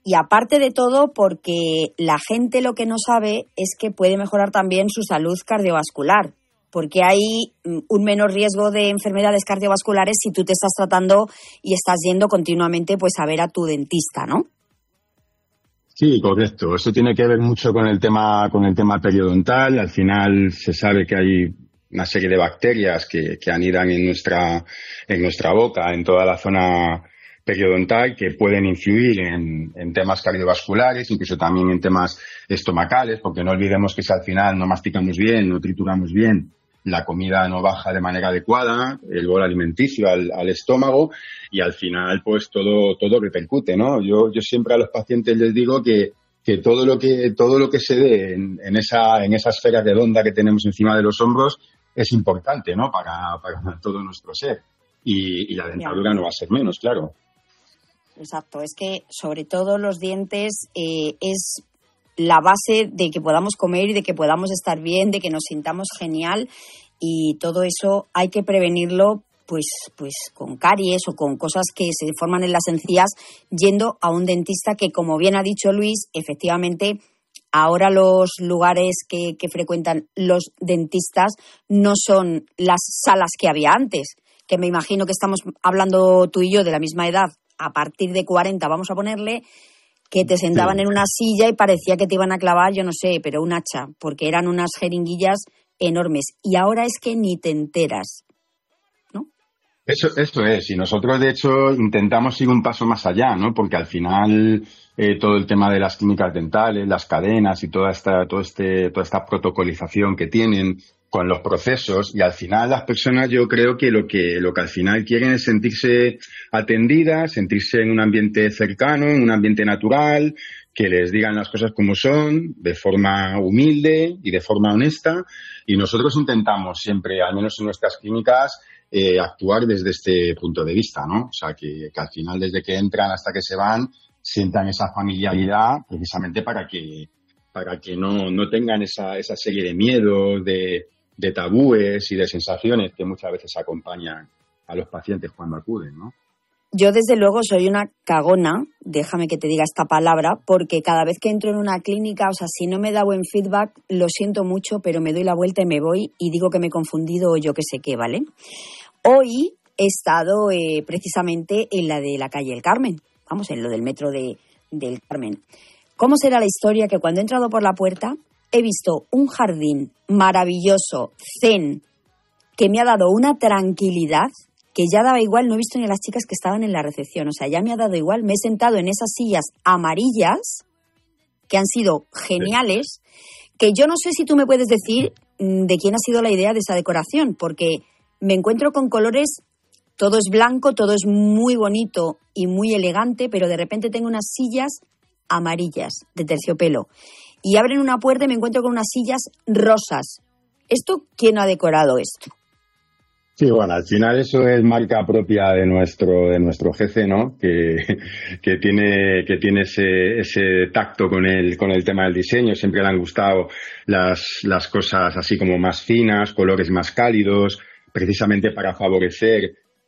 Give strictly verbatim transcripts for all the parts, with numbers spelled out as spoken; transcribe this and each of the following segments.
Y aparte de todo, porque la gente lo que no sabe es que puede mejorar también su salud cardiovascular, porque hay un menor riesgo de enfermedades cardiovasculares si tú te estás tratando y estás yendo continuamente pues a ver a tu dentista, ¿no? Sí, correcto. Eso tiene que ver mucho con el tema, con el tema periodontal. Al final se sabe que hay una serie de bacterias que, que anidan en nuestra, en nuestra boca, en toda la zona periodontal, que pueden influir en, en temas cardiovasculares, incluso también en temas estomacales, porque no olvidemos que si al final no masticamos bien, no trituramos bien, la comida no baja de manera adecuada, el bolo alimenticio al, al estómago, y al final pues todo, todo repercute, ¿no? Yo, yo siempre a los pacientes les digo que, que todo lo que, todo lo que se dé en, en esa, en esa esfera redonda que tenemos encima de los hombros es importante, ¿no? Para, para todo nuestro ser. Y, y la dentadura no va a ser menos, claro. Exacto, es que sobre todo los dientes eh, es la base de que podamos comer y de que podamos estar bien, de que nos sintamos genial, y todo eso hay que prevenirlo pues, pues con caries o con cosas que se forman en las encías yendo a un dentista que, como bien ha dicho Luis, efectivamente ahora los lugares que, que frecuentan los dentistas no son las salas que había antes, que me imagino que estamos hablando tú y yo de la misma edad, a partir de cuarenta vamos a ponerle, que te sentaban sí. en una silla y parecía que te iban a clavar, yo no sé, pero un hacha, porque eran unas jeringuillas enormes. Y ahora es que ni te enteras, ¿no? Eso, eso es, y nosotros de hecho intentamos ir un paso más allá, ¿no? Porque al final eh, todo el tema de las clínicas dentales, las cadenas y toda esta, todo este, toda esta protocolización que tienen con los procesos, y al final las personas yo creo que lo que lo que al final quieren es sentirse atendidas, sentirse en un ambiente cercano, en un ambiente natural, que les digan las cosas como son, de forma humilde y de forma honesta, y nosotros intentamos siempre, al menos en nuestras clínicas, eh, actuar desde este punto de vista, ¿no? O sea, que, que al final desde que entran hasta que se van, sientan esa familiaridad precisamente para que para que no, no tengan esa, esa serie de miedos, de de tabúes y de sensaciones que muchas veces acompañan a los pacientes cuando acuden, ¿no? Yo, desde luego, soy una cagona, déjame que te diga esta palabra, porque cada vez que entro en una clínica, o sea, si no me da buen feedback, lo siento mucho, pero me doy la vuelta y me voy y digo que me he confundido o yo qué sé qué, ¿vale? Hoy he estado eh, precisamente en la de la calle El Carmen, vamos, en lo del metro de, del Carmen. ¿Cómo será la historia que cuando he entrado por la puerta he visto un jardín maravilloso, zen, que me ha dado una tranquilidad que ya daba igual? No he visto ni a las chicas que estaban en la recepción, o sea, ya me ha dado igual. Me he sentado en esas sillas amarillas, que han sido geniales, que yo no sé si tú me puedes decir de quién ha sido la idea de esa decoración, porque me encuentro con colores, todo es blanco, todo es muy bonito y muy elegante, pero de repente tengo unas sillas amarillas de terciopelo. Y abren una puerta y me encuentro con unas sillas rosas. ¿Esto quién ha decorado esto? Sí, bueno, al final eso es marca propia de nuestro de nuestro jefe, ¿no? Que, que tiene que tiene ese ese tacto con el con el tema del diseño. Siempre le han gustado las las cosas así como más finas, colores más cálidos, precisamente para favorecer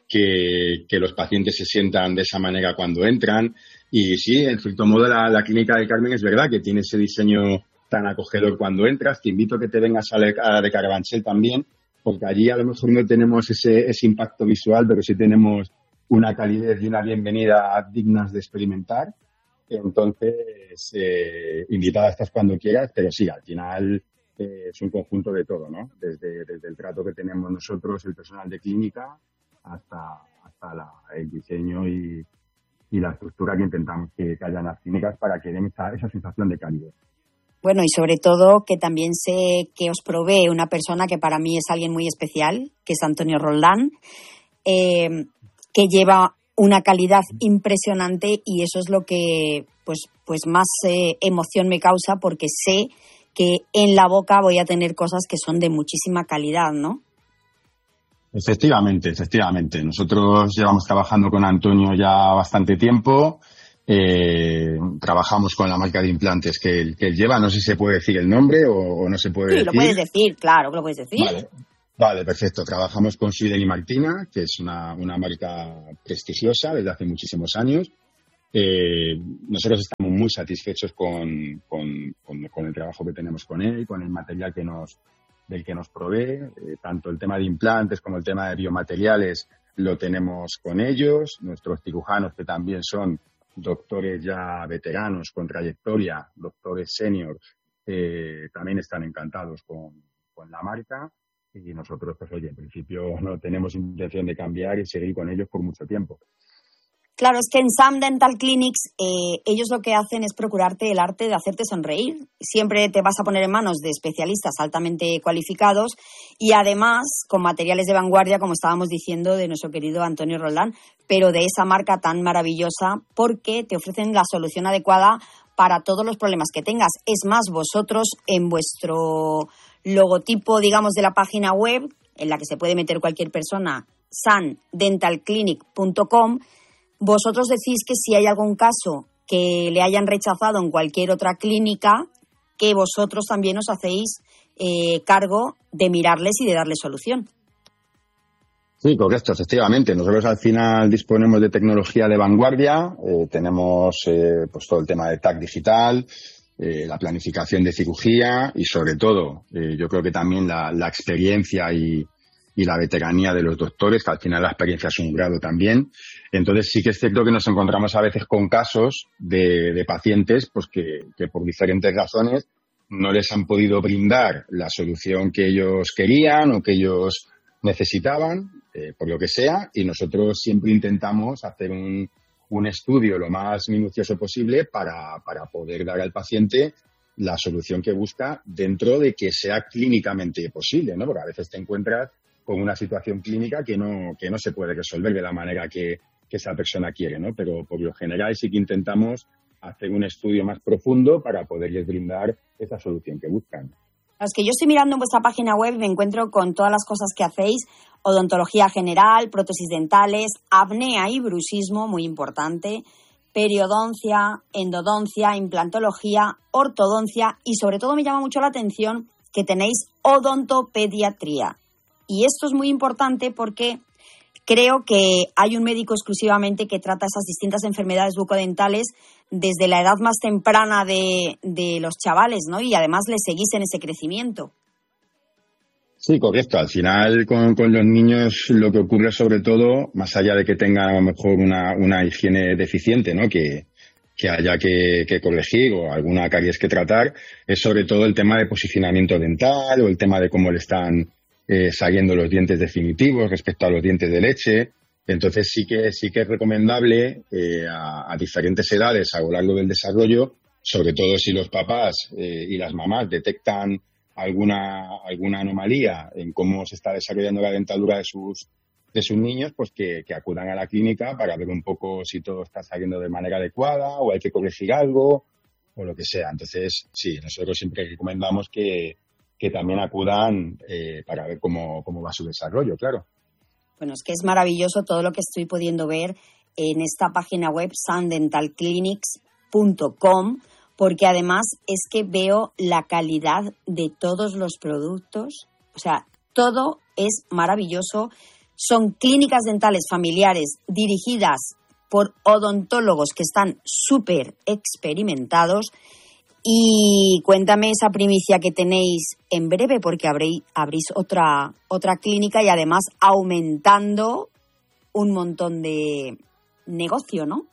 que que los pacientes se sientan de esa manera cuando entran. Y sí, en cierto modo la, la clínica de Carmen es verdad que tiene ese diseño tan acogedor cuando entras. Te invito a que te vengas a la de Carabanchel también, porque allí a lo mejor no tenemos ese, ese impacto visual, pero sí tenemos una calidez y una bienvenida dignas de experimentar. Entonces, eh, invitada estás cuando quieras, pero sí, al final eh, es un conjunto de todo, ¿no? Desde, desde el trato que tenemos nosotros, el personal de clínica, hasta, hasta la, el diseño y y la estructura que intentamos que, que haya en las clínicas para que den esa, esa sensación de calidez. Bueno, y sobre todo que también sé que os provee una persona que para mí es alguien muy especial, que es Antonio Roldán, eh, que lleva una calidad impresionante, y eso es lo que pues, pues más eh, emoción me causa, porque sé que en la boca voy a tener cosas que son de muchísima calidad, ¿no? Efectivamente, efectivamente. Nosotros llevamos trabajando con Antonio ya bastante tiempo. Eh, trabajamos con la marca de implantes que él, que él lleva. No sé si se puede decir el nombre o, o no se puede sí, decir. Sí, lo puedes decir, claro que lo puedes decir. Vale, vale, perfecto. Trabajamos con Sweden y Martina, que es una, una marca prestigiosa desde hace muchísimos años. Eh, nosotros estamos muy satisfechos con, con, con, con el trabajo que tenemos con él, con el material que nos, del que nos provee. Eh, tanto el tema de implantes como el tema de biomateriales lo tenemos con ellos. Nuestros cirujanos, que también son doctores ya veteranos con trayectoria, doctores senior, eh, también están encantados con, con la marca. Y nosotros, pues oye, en principio no tenemos intención de cambiar y seguir con ellos por mucho tiempo. Claro, es que en Sam Dental Clinics eh, ellos lo que hacen es procurarte el arte de hacerte sonreír. Siempre te vas a poner en manos de especialistas altamente cualificados y además con materiales de vanguardia, como estábamos diciendo, de nuestro querido Antonio Roldán, pero de esa marca tan maravillosa porque te ofrecen la solución adecuada para todos los problemas que tengas. Es más, vosotros en vuestro logotipo, digamos, de la página web, en la que se puede meter cualquier persona, sam dental clinic punto com, vosotros decís que si hay algún caso que le hayan rechazado en cualquier otra clínica, que vosotros también os hacéis eh, cargo de mirarles y de darles solución. Sí, correcto, efectivamente. Nosotros al final disponemos de tecnología de vanguardia, eh, tenemos eh, pues todo el tema de T A C digital, eh, la planificación de cirugía y sobre todo, eh, yo creo que también la, la experiencia y, y la veteranía de los doctores, que al final la experiencia es un grado también. Entonces sí que es cierto que nos encontramos a veces con casos de, de pacientes pues que, que por diferentes razones no les han podido brindar la solución que ellos querían o que ellos necesitaban, eh, por lo que sea, y nosotros siempre intentamos hacer un, un estudio lo más minucioso posible para, para poder dar al paciente la solución que busca dentro de que sea clínicamente posible, ¿no? Porque a veces te encuentras con una situación clínica que no, que no se puede resolver de la manera que, que esa persona quiere, ¿no? Pero por lo general sí que intentamos hacer un estudio más profundo para poderles brindar esa solución que buscan. Es que yo estoy mirando en vuestra página web y me encuentro con todas las cosas que hacéis: odontología general, prótesis dentales, apnea y bruxismo, muy importante, periodoncia, endodoncia, implantología, ortodoncia y sobre todo me llama mucho la atención que tenéis odontopediatría. Y esto es muy importante porque creo que hay un médico exclusivamente que trata esas distintas enfermedades bucodentales desde la edad más temprana de, de los chavales, ¿no? Y además les seguís en ese crecimiento. Sí, correcto. Al final, con, con los niños, lo que ocurre sobre todo, más allá de que tengan a lo mejor una, una higiene deficiente, ¿no? Que, que haya que, que corregir o alguna caries que tratar, es sobre todo el tema de posicionamiento dental o el tema de cómo le están eh, saliendo los dientes definitivos respecto a los dientes de leche. Entonces sí que sí que es recomendable eh, a, a diferentes edades a lo largo del desarrollo, sobre todo si los papás eh, y las mamás detectan alguna alguna anomalía en cómo se está desarrollando la dentadura de sus de sus niños, pues que, que acudan a la clínica para ver un poco si todo está saliendo de manera adecuada o hay que corregir algo o lo que sea. Entonces, sí, nosotros siempre recomendamos que, que también acudan eh, para ver cómo, cómo va su desarrollo, claro. Bueno, es que es maravilloso todo lo que estoy pudiendo ver en esta página web sam dental clinics punto com, porque además es que veo la calidad de todos los productos. O sea, todo es maravilloso. Son clínicas dentales familiares dirigidas por odontólogos que están súper experimentados. Y cuéntame esa primicia que tenéis en breve, porque abrís, abrís otra, otra clínica y además aumentando un montón de negocio, ¿no?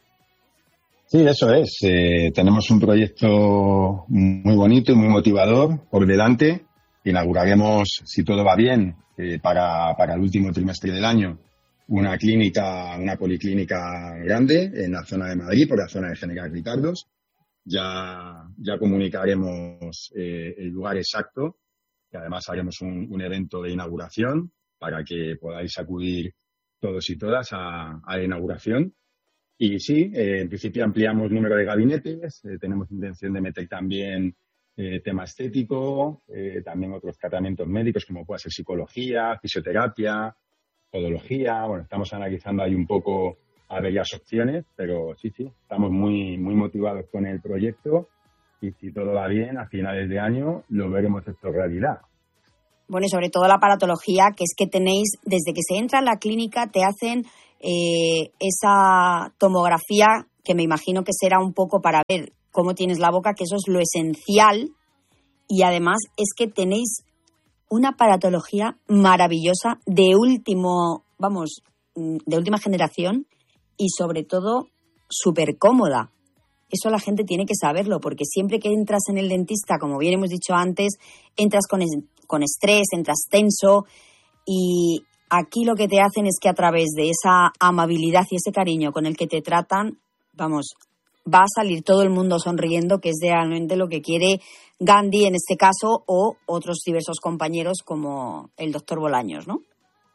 Sí, eso es. Eh, tenemos un proyecto muy bonito y muy motivador por delante. Inauguraremos, si todo va bien, eh, para, para el último trimestre del año, una clínica, una policlínica grande en la zona de Madrid, por la zona de General Ricardos. Ya, ya comunicaremos eh, el lugar exacto y además haremos un, un evento de inauguración para que podáis acudir todos y todas a, a la inauguración. Y sí, eh, en principio ampliamos número de gabinetes, eh, tenemos intención de meter también eh, tema estético, eh, también otros tratamientos médicos como puede ser psicología, fisioterapia, podología. Bueno, estamos analizando ahí un poco a ver las opciones, pero sí, sí, estamos muy muy motivados con el proyecto y si todo va bien, a finales de año lo veremos esto realidad. Bueno, y sobre todo la aparatología, que es que tenéis, desde que se entra en la clínica, te hacen eh, esa tomografía que me imagino que será un poco para ver cómo tienes la boca, que eso es lo esencial. Y además es que tenéis una aparatología maravillosa de último, vamos, de última generación y sobre todo súper cómoda. Eso la gente tiene que saberlo, porque siempre que entras en el dentista, como bien hemos dicho antes, entras con, es- con estrés, entras tenso, y aquí lo que te hacen es que a través de esa amabilidad y ese cariño con el que te tratan, vamos, va a salir todo el mundo sonriendo, que es realmente lo que quiere Gandhi en este caso, o otros diversos compañeros como el doctor Bolaños, ¿no?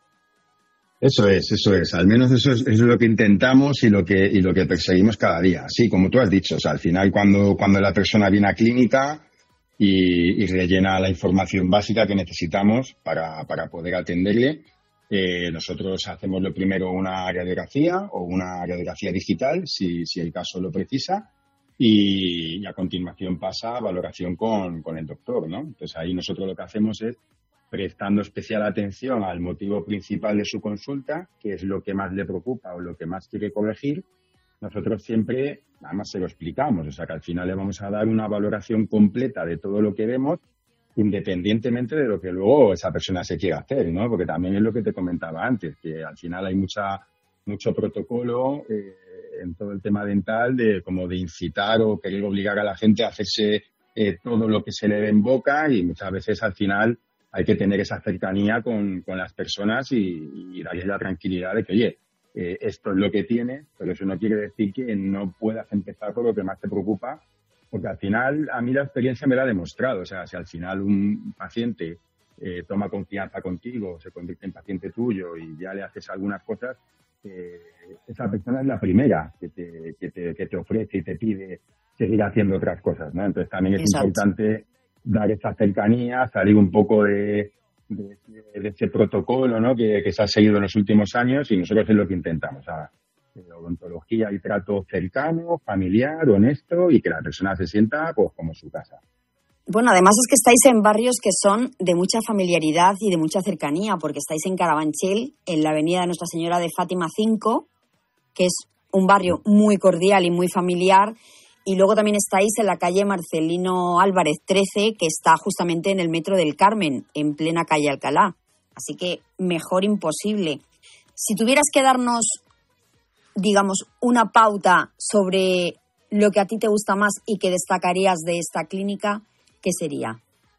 Eso es, eso es. Al menos eso es, eso es lo que intentamos y lo que, y lo que perseguimos cada día. Sí, como tú has dicho, o sea, al final cuando, cuando la persona viene a clínica y, y rellena la información básica que necesitamos para, para poder atenderle, eh, nosotros hacemos lo primero una radiografía o una radiografía digital, si, si el caso lo precisa, y, y a continuación pasa a valoración con, con el doctor, ¿no? Entonces ahí nosotros lo que hacemos es, prestando especial atención al motivo principal de su consulta, que es lo que más le preocupa o lo que más quiere corregir, nosotros siempre, además se lo explicamos, o sea que al final le vamos a dar una valoración completa de todo lo que vemos, independientemente de lo que luego esa persona se quiera hacer, ¿no? Porque también es lo que te comentaba antes, que al final hay mucha mucho protocolo eh, en todo el tema dental, de como de incitar o querer obligar a la gente a hacerse eh, todo lo que se le ve en boca, y muchas veces al final hay que tener esa cercanía con, con las personas y, y darles la tranquilidad de que, oye, eh, esto es lo que tienes, pero eso no quiere decir que no puedas empezar por lo que más te preocupa, porque al final a mí la experiencia me la ha demostrado. O sea, si al final un paciente eh, toma confianza contigo, se convierte en paciente tuyo y ya le haces algunas cosas, eh, esa persona es la primera que te, que, te, que te ofrece y te pide seguir haciendo otras cosas, ¿no? Entonces también es Exacto. importante dar esa cercanía, salir un poco de, de, de ese protocolo, ¿no? que, que se ha seguido en los últimos años, y nosotros es lo que intentamos, o sea, odontología y trato cercano, familiar, honesto, y que la persona se sienta pues como su casa. Bueno, además es que estáis en barrios que son de mucha familiaridad y de mucha cercanía, porque estáis en Carabanchel, en la avenida de Nuestra Señora de Fátima cinco, que es un barrio muy cordial y muy familiar. Y luego también estáis en la calle Marcelino Álvarez trece, que está justamente en el Metro del Carmen, en plena calle Alcalá. Así que mejor imposible. Si tuvieras que darnos, digamos, una pauta sobre lo que a ti te gusta más y que destacarías de esta clínica, ¿qué sería?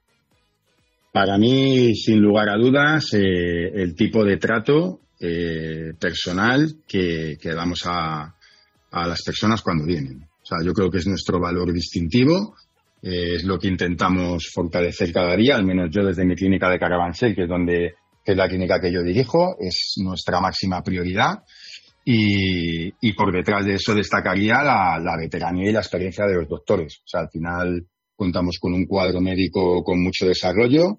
Para mí, sin lugar a dudas, eh, el tipo de trato eh, personal que, que damos a, a las personas cuando vienen. O sea, yo creo que es nuestro valor distintivo, eh, es lo que intentamos fortalecer cada día, al menos yo desde mi clínica de Carabanchel, que es donde que es la clínica que yo dirijo, es nuestra máxima prioridad, y, y por detrás de eso destacaría la, la veteranía y la experiencia de los doctores. O sea, al final contamos con un cuadro médico con mucho desarrollo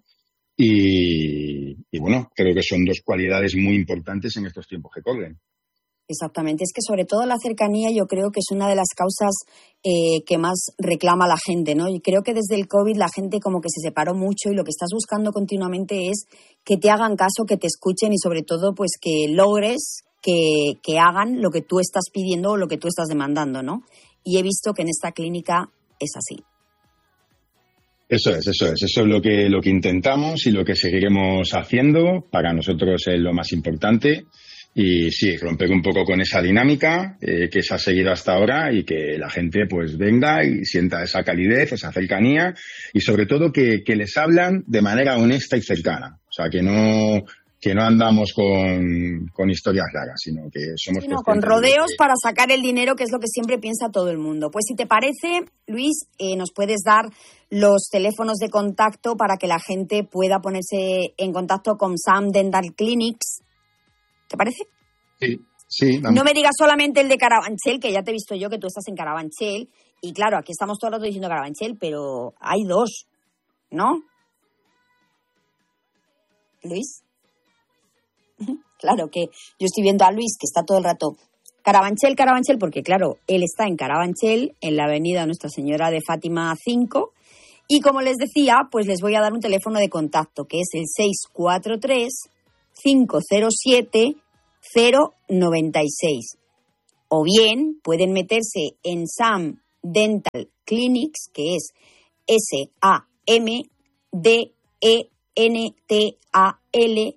y, y bueno, creo que son dos cualidades muy importantes en estos tiempos que corren. Exactamente, es que sobre todo la cercanía yo creo que es una de las causas eh, que más reclama la gente, ¿no? Y creo que desde el COVID la gente como que se separó mucho y lo que estás buscando continuamente es que te hagan caso, que te escuchen y sobre todo pues que logres que, que hagan lo que tú estás pidiendo o lo que tú estás demandando, ¿no? Y he visto que en esta clínica es así. Eso es, eso es, eso es lo que, lo que intentamos y lo que seguiremos haciendo. Para nosotros es lo más importante. Y sí, romper un poco con esa dinámica eh, que se ha seguido hasta ahora, y que la gente pues venga y sienta esa calidez, esa cercanía, y sobre todo que, que les hablan de manera honesta y cercana. O sea, que no, que no andamos con, con historias raras, sino que somos... Sí, no, con rodeos que... para sacar el dinero, que es lo que siempre piensa todo el mundo. Pues si te parece, Luis, eh, nos puedes dar los teléfonos de contacto para que la gente pueda ponerse en contacto con Sam Dental Clinics. ¿Te parece? Sí, sí. Vamos. No me digas solamente el de Carabanchel, que ya te he visto yo que tú estás en Carabanchel. Y claro, aquí estamos todo el rato diciendo Carabanchel, pero hay dos, ¿no? Luis. Claro que yo estoy viendo a Luis, que está todo el rato Carabanchel, Carabanchel, porque claro, él está en Carabanchel, en la avenida Nuestra Señora de Fátima cinco. Y como les decía, pues les voy a dar un teléfono de contacto, que es el seis cuatro tres, cinco cero siete, cero noventa y seis. O bien pueden meterse en Sam Dental Clinics, que es S A M D E N T A L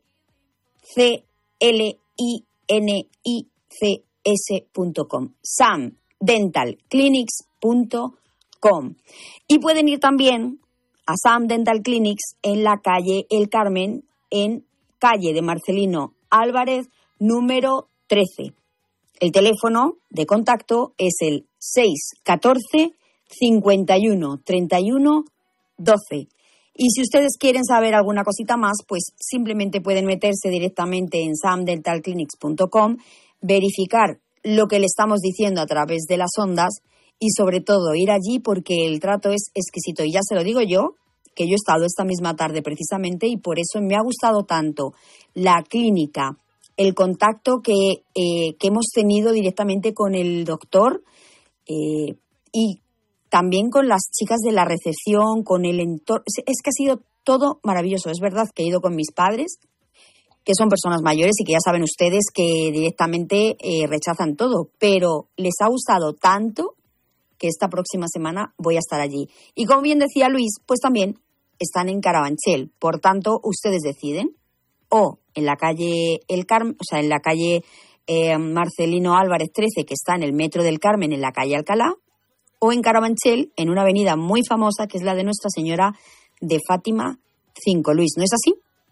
C L I N I C S punto com, sam dental clinics punto com. Y pueden ir también a Sam Dental Clinics en la calle El Carmen, en calle de Marcelino Álvarez, número trece. El teléfono de contacto es el seis uno cuatro, cincuenta y uno, treinta y uno, doce. Y si ustedes quieren saber alguna cosita más, pues simplemente pueden meterse directamente en sam dental clinics punto com, verificar lo que le estamos diciendo a través de las ondas y sobre todo ir allí porque el trato es exquisito. Y ya se lo digo yo, que yo he estado esta misma tarde precisamente y por eso me ha gustado tanto la clínica, el contacto que, eh, que hemos tenido directamente con el doctor eh, y también con las chicas de la recepción, con el entorno. Es que ha sido todo maravilloso. Es verdad que he ido con mis padres, que son personas mayores y que ya saben ustedes que directamente eh, rechazan todo, pero les ha gustado tanto que esta próxima semana voy a estar allí. Y como bien decía Luis, pues también están en Carabanchel. Por tanto, ustedes deciden o en la calle El Carmen, o sea, en la calle eh, Marcelino Álvarez trece, que está en el Metro del Carmen, en la calle Alcalá, o en Carabanchel, en una avenida muy famosa, que es la de Nuestra Señora de Fátima cinco. Luis, ¿no es así?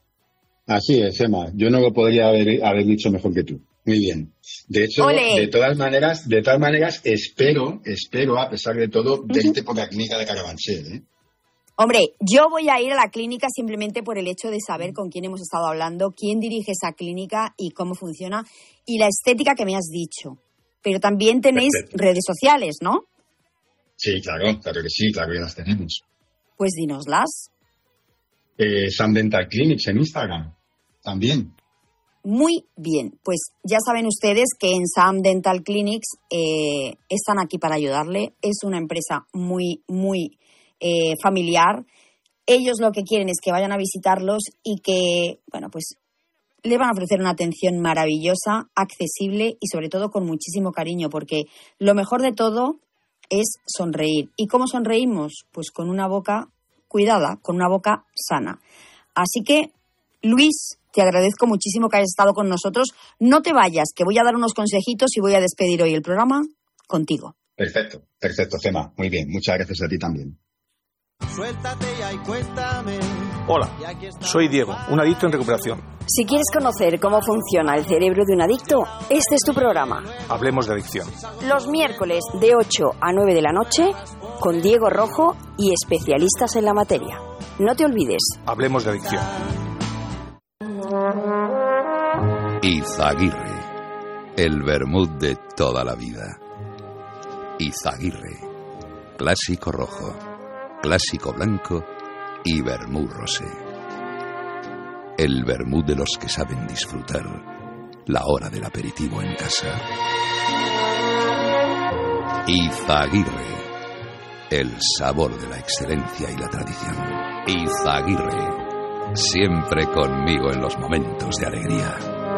Así es, Emma. Yo no lo podría haber, haber dicho mejor que tú. Muy bien. De hecho, ¡ole! de todas maneras, de todas maneras, espero, espero, a pesar de todo, uh-huh. verte por la clínica de Carabanchel, ¿eh? Hombre, yo voy a ir a la clínica simplemente por el hecho de saber con quién hemos estado hablando, quién dirige esa clínica y cómo funciona, y la estética que me has dicho. Pero también tenéis Perfecto. redes sociales, ¿no? Sí, claro, claro que sí, claro que las tenemos. Pues dínoslas. Eh, Sam Dental Clinics en Instagram, también. Muy bien, pues ya saben ustedes que en Sam Dental Clinics eh, están aquí para ayudarle. Es una empresa muy, muy eh, familiar. Ellos lo que quieren es que vayan a visitarlos y que, bueno, pues le van a ofrecer una atención maravillosa, accesible y sobre todo con muchísimo cariño, porque lo mejor de todo es sonreír. ¿Y cómo sonreímos? Pues con una boca cuidada, con una boca sana. Así que, Luis, te agradezco muchísimo que hayas estado con nosotros. No te vayas, que voy a dar unos consejitos y voy a despedir hoy el programa contigo. Perfecto, perfecto, Gemma. Muy bien, muchas gracias a ti también. Suéltate ya y cuéntame. Hola, soy Diego, un adicto en recuperación. Si quieres conocer cómo funciona el cerebro de un adicto, este es tu programa. Hablemos de adicción. Los miércoles de ocho a nueve de la noche, con Diego Rojo y especialistas en la materia. No te olvides. Hablemos de adicción. Izaguirre, el vermut de toda la vida. Izaguirre, clásico rojo, clásico blanco y vermut rosé. El vermut de los que saben disfrutar la hora del aperitivo en casa. Izaguirre, el sabor de la excelencia y la tradición. Izaguirre, siempre conmigo en los momentos de alegría.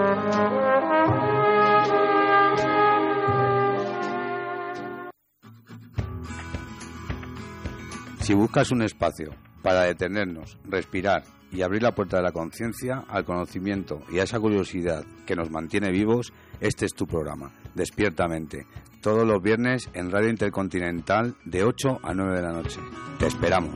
Si buscas un espacio para detenernos, respirar y abrir la puerta de la conciencia al conocimiento y a esa curiosidad que nos mantiene vivos, este es tu programa, Despiertamente, todos los viernes en Radio Intercontinental de ocho a nueve de la noche. Te esperamos.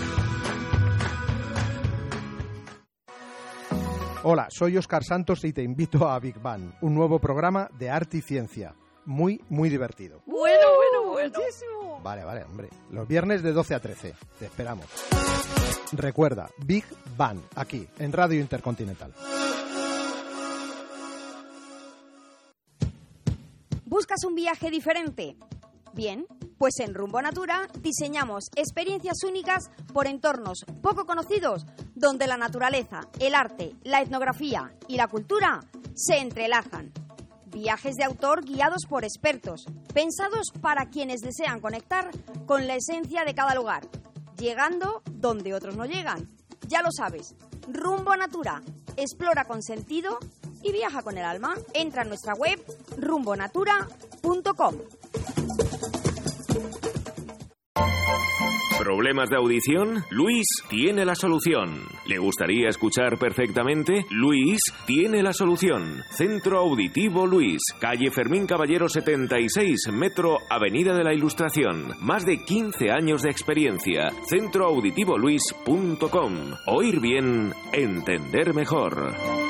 Hola, soy Óscar Santos y te invito a Big Bang, un nuevo programa de arte y ciencia. Muy, muy divertido. Bueno, bueno, buenísimo. Vale, vale, hombre. Los viernes de doce a trece. Te esperamos. Recuerda, Big Bang, aquí, en Radio Intercontinental. ¿Buscas un viaje diferente? Bien, pues en Rumbo Natura diseñamos experiencias únicas por entornos poco conocidos, donde la naturaleza, el arte, la etnografía y la cultura se entrelazan. Viajes de autor guiados por expertos, pensados para quienes desean conectar con la esencia de cada lugar, llegando donde otros no llegan. Ya lo sabes, Rumbo Natura, explora con sentido y viaja con el alma. Entra en nuestra web rumbo natura punto com. ¿Problemas de audición? Luis tiene la solución. ¿Le gustaría escuchar perfectamente? Luis tiene la solución. Centro Auditivo Luis, calle Fermín Caballero setenta y seis, metro Avenida de la Ilustración. Más de quince años de experiencia. centro auditivo luis punto com. Oír bien, entender mejor.